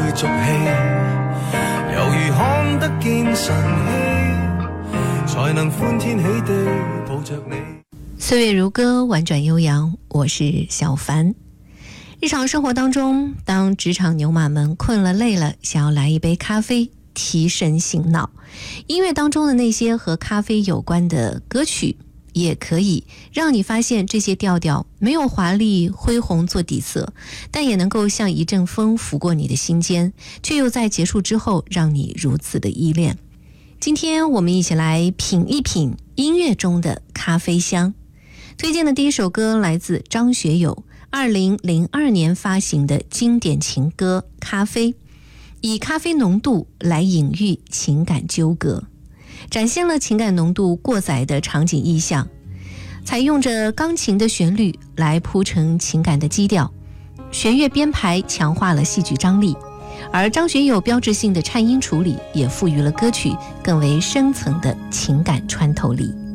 俗氣，猶如看得見晨曦，才能歡天喜地抱着你。 岁月如歌，婉转悠扬，我是小凡。日常生活当中，当职场牛马们困了累了，想要来一杯咖啡提神醒脑，音乐当中的那些和咖啡有关的歌曲也可以让你发现，这些调调没有华丽恢宏做底色，但也能够像一阵风拂过你的心间，却又在结束之后让你如此的依恋。今天我们一起来品一品音乐中的咖啡香。推荐的第一首歌来自张学友2002年发行的经典情歌《咖啡》，以咖啡浓度来隐喻情感纠葛，展现了情感浓度过载的场景意象，采用着钢琴的旋律来铺成情感的基调，弦乐编排强化了戏剧张力，而张学友标志性的颤音处理也赋予了歌曲更为深层的情感穿透力。